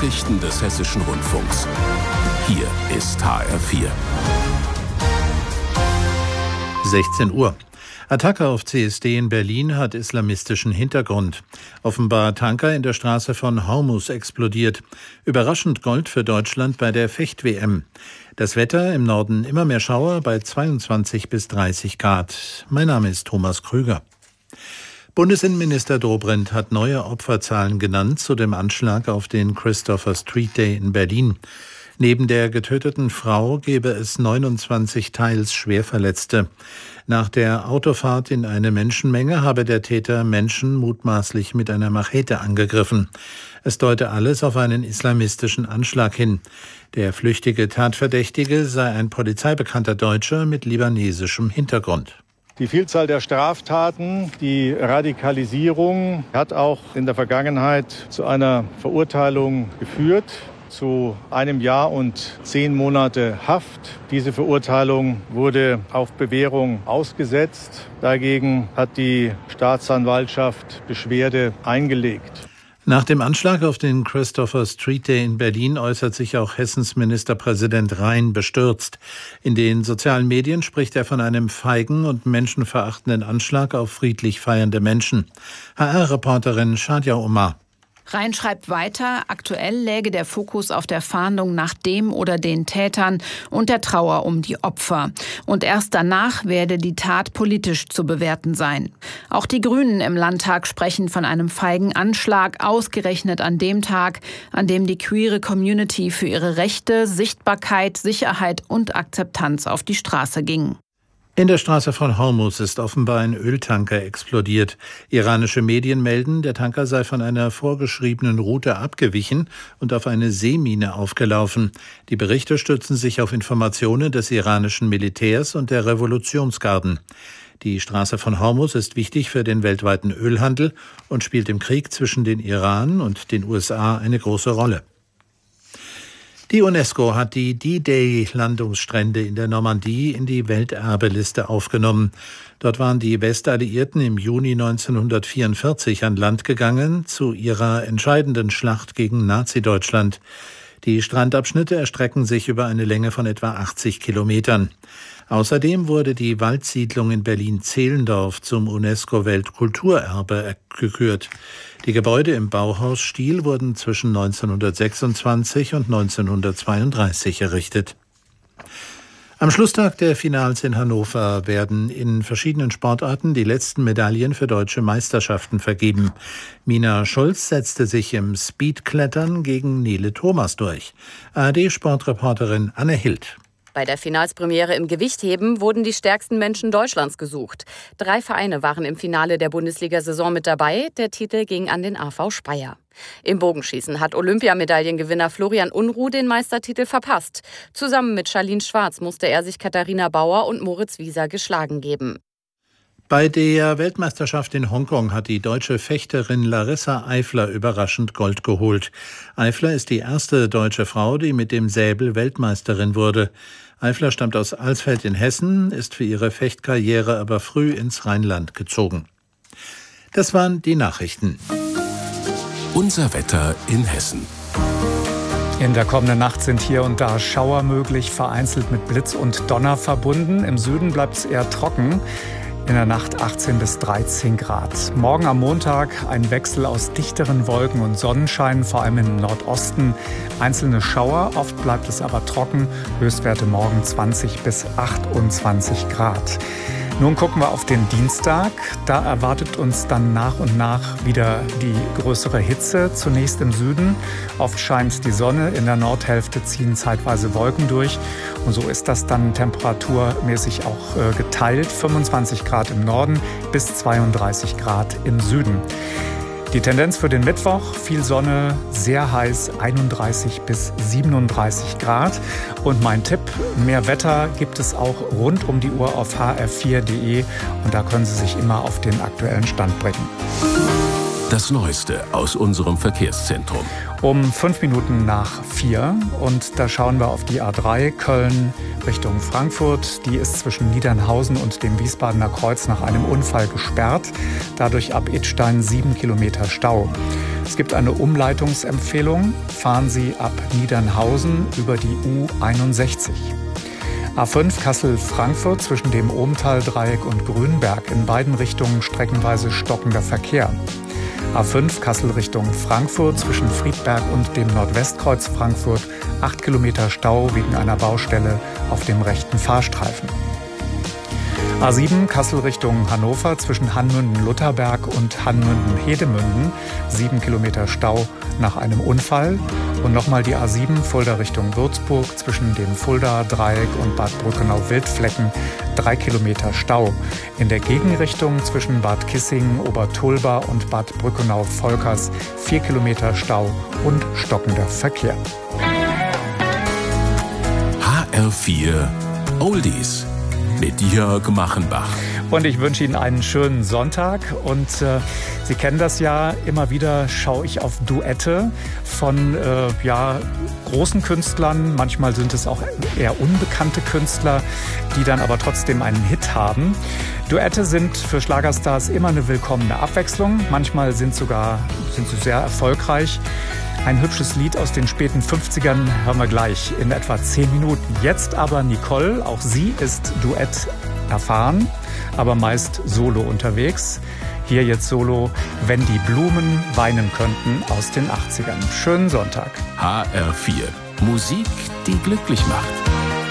Nachrichten des Hessischen Rundfunks. Hier ist HR4. 16 Uhr. Attacke auf CSD in Berlin hat islamistischen Hintergrund. Offenbar Tanker in der Straße von Hormuz explodiert. Überraschend Gold für Deutschland bei der Fecht-WM. Das Wetter im Norden immer mehr Schauer bei 22 bis 30 Grad. Mein Name ist Thomas Krüger. Bundesinnenminister Dobrindt hat neue Opferzahlen genannt zu dem Anschlag auf den Christopher Street Day in Berlin. Neben der getöteten Frau gebe es 29 teils Schwerverletzte. Nach der Autofahrt in eine Menschenmenge habe der Täter Menschen mutmaßlich mit einer Machete angegriffen. Es deute alles auf einen islamistischen Anschlag hin. Der flüchtige Tatverdächtige sei ein polizeibekannter Deutscher mit libanesischem Hintergrund. Die Vielzahl der Straftaten, die Radikalisierung hat auch in der Vergangenheit zu einer Verurteilung geführt, zu 1 Jahr und 10 Monate Haft. Diese Verurteilung wurde auf Bewährung ausgesetzt. Dagegen hat die Staatsanwaltschaft Beschwerde eingelegt. Nach dem Anschlag auf den Christopher Street Day in Berlin äußert sich auch Hessens Ministerpräsident Rhein bestürzt. In den sozialen Medien spricht er von einem feigen und menschenverachtenden Anschlag auf friedlich feiernde Menschen. HR-Reporterin Shadia Omar. Rhein schreibt weiter, aktuell läge der Fokus auf der Fahndung nach dem oder den Tätern und der Trauer um die Opfer. Und erst danach werde die Tat politisch zu bewerten sein. Auch die Grünen im Landtag sprechen von einem feigen Anschlag, ausgerechnet an dem Tag, an dem die queere Community für ihre Rechte, Sichtbarkeit, Sicherheit und Akzeptanz auf die Straße ging. In der Straße von Hormuz ist offenbar ein Öltanker explodiert. Iranische Medien melden, der Tanker sei von einer vorgeschriebenen Route abgewichen und auf eine Seemine aufgelaufen. Die Berichte stützen sich auf Informationen des iranischen Militärs und der Revolutionsgarden. Die Straße von Hormuz ist wichtig für den weltweiten Ölhandel und spielt im Krieg zwischen den Iran und den USA eine große Rolle. Die UNESCO hat die D-Day-Landungsstrände in der Normandie in die Welterbeliste aufgenommen. Dort waren die Westalliierten im Juni 1944 an Land gegangen zu ihrer entscheidenden Schlacht gegen Nazi-Deutschland. Die Strandabschnitte erstrecken sich über eine Länge von etwa 80 Kilometern. Außerdem wurde die Waldsiedlung in Berlin-Zehlendorf zum UNESCO-Weltkulturerbe gekürt. Die Gebäude im Bauhausstil wurden zwischen 1926 und 1932 errichtet. Am Schlusstag der Finals in Hannover werden in verschiedenen Sportarten die letzten Medaillen für deutsche Meisterschaften vergeben. Mina Schulz setzte sich im Speedklettern gegen Nele Thomas durch. ARD-Sportreporterin Anne Hild. Bei der Finalspremiere im Gewichtheben wurden die stärksten Menschen Deutschlands gesucht. 3 Vereine waren im Finale der Bundesliga-Saison mit dabei. Der Titel ging an den AV Speyer. Im Bogenschießen hat Olympiamedaillengewinner Florian Unruh den Meistertitel verpasst. Zusammen mit Charlene Schwarz musste er sich Katharina Bauer und Moritz Wieser geschlagen geben. Bei der Weltmeisterschaft in Hongkong hat die deutsche Fechterin Larissa Eifler überraschend Gold geholt. Eifler ist die erste deutsche Frau, die mit dem Säbel Weltmeisterin wurde. Eifler stammt aus Alsfeld in Hessen, ist für ihre Fechtkarriere aber früh ins Rheinland gezogen. Das waren die Nachrichten. Unser Wetter in Hessen. In der kommenden Nacht sind hier und da Schauer möglich, vereinzelt mit Blitz und Donner verbunden. Im Süden bleibt es eher trocken. In der Nacht 18 bis 13 Grad. Morgen am Montag ein Wechsel aus dichteren Wolken und Sonnenschein, vor allem im Nordosten. Einzelne Schauer, oft bleibt es aber trocken. Höchstwerte morgen 20 bis 28 Grad. Nun gucken wir auf den Dienstag. Da erwartet uns dann nach und nach wieder die größere Hitze. Zunächst im Süden. Oft scheint die Sonne. In der Nordhälfte ziehen zeitweise Wolken durch. Und so ist das dann temperaturmäßig auch geteilt. 25 Grad im Norden bis 32 Grad im Süden. Die Tendenz für den Mittwoch, viel Sonne, sehr heiß, 31 bis 37 Grad. Und mein Tipp, mehr Wetter gibt es auch rund um die Uhr auf hr4.de. Und da können Sie sich immer auf den aktuellen Stand bringen. Das Neueste aus unserem Verkehrszentrum. Um 5 Minuten nach 4 und da schauen wir auf die A3 Köln Richtung Frankfurt. Die ist zwischen Niedernhausen und dem Wiesbadener Kreuz nach einem Unfall gesperrt. Dadurch ab Idstein 7 Kilometer Stau. Es gibt eine Umleitungsempfehlung. Fahren Sie ab Niedernhausen über die U61. A5 Kassel-Frankfurt zwischen dem Ohmtal-Dreieck und Grünberg. In beiden Richtungen streckenweise stockender Verkehr. A5 Kassel Richtung Frankfurt zwischen Friedberg und dem Nordwestkreuz Frankfurt 8 Kilometer Stau wegen einer Baustelle auf dem rechten Fahrstreifen. A7 Kassel Richtung Hannover zwischen Hanmünden-Lutherberg und Hanmünden-Hedemünden 7 Kilometer Stau nach einem Unfall. Und nochmal die A7 Fulda Richtung Würzburg zwischen dem Fulda-Dreieck und Bad Brückenau-Wildflecken 3 Kilometer Stau. In der Gegenrichtung zwischen Bad Kissingen, Obertulba und Bad Brückenau-Volkers 4 Kilometer Stau und stockender Verkehr. HR4 Oldies mit Jörg Machenbach. Und ich wünsche Ihnen einen schönen Sonntag. Und Sie kennen das ja, immer wieder schaue ich auf Duette von großen Künstlern. Manchmal sind es auch eher unbekannte Künstler, die dann aber trotzdem einen Hit haben. Duette sind für Schlagerstars immer eine willkommene Abwechslung. Manchmal sind sie sehr erfolgreich. Ein hübsches Lied aus den späten 50ern hören wir gleich in etwa 10 Minuten. Jetzt aber Nicole, auch sie ist Duett erfahren, aber meist solo unterwegs. Hier jetzt solo, Wenn die Blumen weinen könnten aus den 80ern. Schönen Sonntag. HR4 Musik, die glücklich macht.